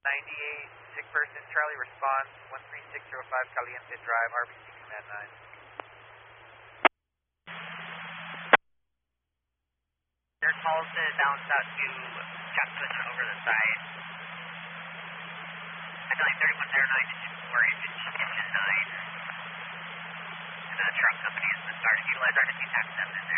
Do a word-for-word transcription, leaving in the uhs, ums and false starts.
ninety-eight, sick person, Charlie response, one three six zero five Caliente Drive, R B C Command nine. Your calls to bounce out to Jack Twin over the side. I feel like thirty-one zero nine to two four, engine nine. And the truck company has been starting to utilize R T C tax seven.